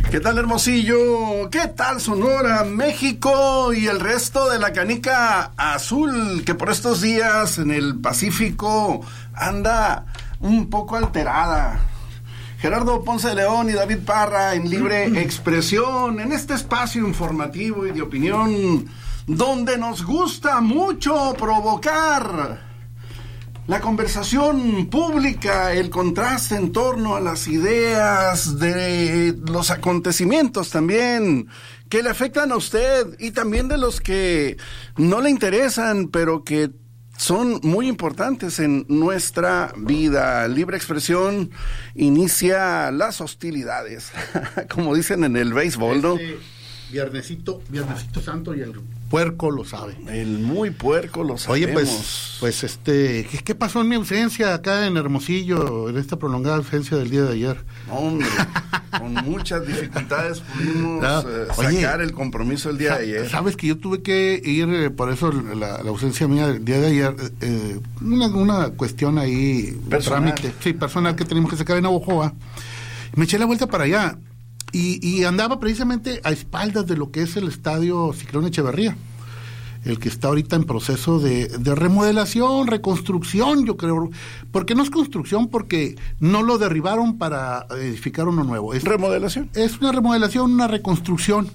¿Qué tal, Hermosillo? ¿Qué tal, Sonora, México y el resto de la canica azul que por estos días en el Pacífico anda un poco alterada? Gerardo Ponce de León y David Parra en Libre Expresión, en este espacio informativo y de opinión donde nos gusta mucho provocar la conversación pública, el contraste en torno a las ideas de los acontecimientos también que le afectan a usted y también de los que no le interesan, pero que son muy importantes en nuestra vida. Libre Expresión inicia las hostilidades, como dicen en el béisbol, ¿no? Viernesito Santo y el puerco lo sabe. El muy puerco lo sabemos. Oye, pues ¿qué pasó en mi ausencia acá en Hermosillo, en esta prolongada ausencia del día de ayer? Hombre, con muchas dificultades pudimos sacar el compromiso el día de ayer. Sabes que yo tuve que ir, por eso la ausencia mía del día de ayer, una cuestión ahí, personal. Trámite, sí, personal que tenemos que sacar en Navojoa. Me eché la vuelta para allá. Y andaba precisamente a espaldas de lo que es el estadio Ciclón Echeverría, el que está ahorita en proceso de remodelación, reconstrucción, yo creo, porque no es construcción, porque no lo derribaron para edificar uno nuevo. Es remodelación. Es una remodelación, una reconstrucción.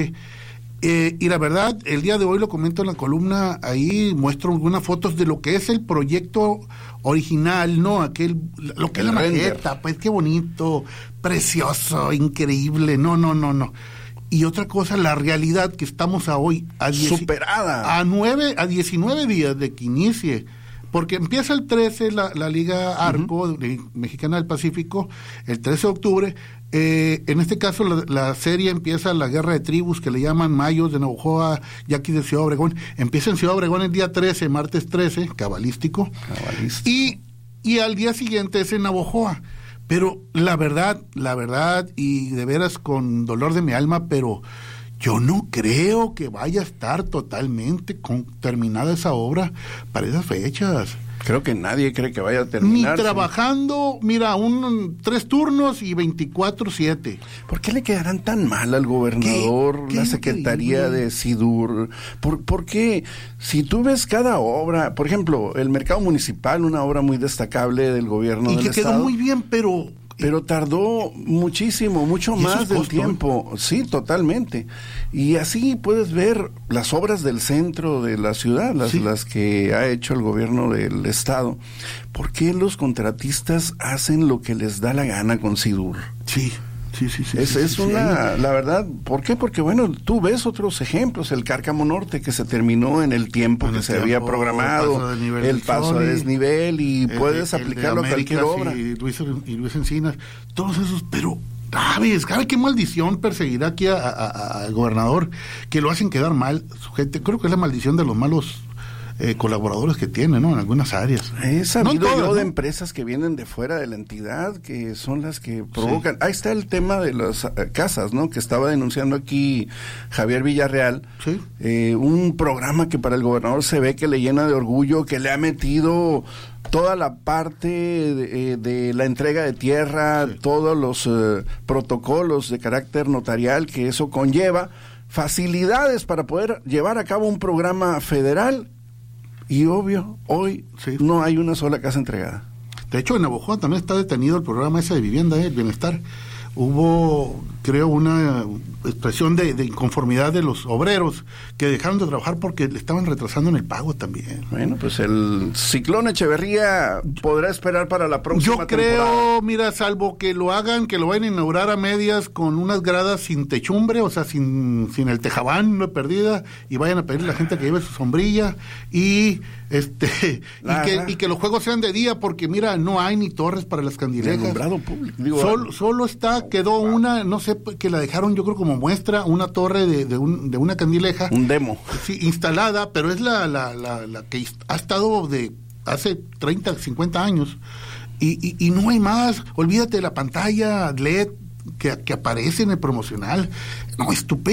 Y la verdad, el día de hoy lo comento en la columna, ahí muestro algunas fotos de lo que es el proyecto original, ¿no? Lo que es la maqueta, pues qué bonito, precioso, increíble, no. Y otra cosa, la realidad que estamos hoy superada. A 19 días de que inicie, porque empieza el 13 la Liga Arco Mexicana del Pacífico, el 13 de octubre. En este caso la serie empieza la guerra de tribus que le llaman Mayos de Navojoa, Yaquis de Ciudad Obregón. Empieza en Ciudad Obregón el día 13, martes 13, cabalístico. Y al día siguiente es en Navojoa. Pero la verdad, y de veras con dolor de mi alma, pero yo no creo que vaya a estar totalmente terminada esa obra para esas fechas. Creo que nadie cree que vaya a terminar. Ni trabajando, mira, 3 turnos y 24/7. ¿Por qué le quedarán tan mal al gobernador, la Secretaría de SIDUR? ¿Por qué? Si tú ves cada obra, por ejemplo, el mercado municipal, una obra muy destacable del gobierno del Estado. Y que quedó muy bien, pero tardó muchísimo, mucho más del tiempo. Sí, totalmente. Y así puedes ver las obras del centro de la ciudad, las que ha hecho el gobierno del Estado. ¿Por qué los contratistas hacen lo que les da la gana con SIDUR? Sí. La verdad, ¿por qué? Porque bueno, tú ves otros ejemplos, el Cárcamo Norte que se terminó en el tiempo que se había programado, el paso a desnivel y puedes aplicarlo a cualquier obra. Y Luis Encinas, todos esos, pero ¿sabe qué maldición perseguirá aquí al gobernador? Que lo hacen quedar mal su gente. Creo que es la maldición de los malos colaboradores que tiene, ¿no? En algunas áreas. He sabido de empresas que vienen de fuera de la entidad, que son las que provocan. Sí. Ahí está el tema de las casas, ¿no? Que estaba denunciando aquí Javier Villarreal. Sí. Un programa que para el gobernador se ve que le llena de orgullo, que le ha metido toda la parte de la entrega de tierra, todos los protocolos de carácter notarial que eso conlleva, facilidades para poder llevar a cabo un programa federal. Y obvio, hoy no hay una sola casa entregada. De hecho, en Navojoa también está detenido el programa ese de vivienda, el bienestar. Hubo, creo, una expresión de inconformidad de los obreros que dejaron de trabajar porque le estaban retrasando en el pago también. Bueno, pues el Ciclón Echeverría podrá esperar para la próxima temporada. Yo creo, mira, salvo que lo hagan, que lo vayan a inaugurar a medias con unas gradas sin techumbre, o sea, sin el tejabán, no perdida, y vayan a pedirle a la gente que lleve su sombrilla y que los juegos sean de día, porque mira, no hay ni torres para las candilejas. Solo quedó una, no sé, que la dejaron yo creo como muestra, una torre de una candileja. Un demo. Sí, instalada, pero es la que ha estado de hace 30, 50 años. Y no hay más. Olvídate de la pantalla LED que aparece en el promocional. No, estupendo.